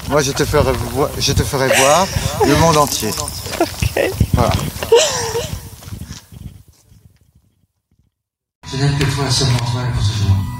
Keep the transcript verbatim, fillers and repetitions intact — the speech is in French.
Moi, je te ferai, vo je te ferai voir le monde entier. Ok. Voilà. Je n'aime que toi, seulement toi, pour ce jour.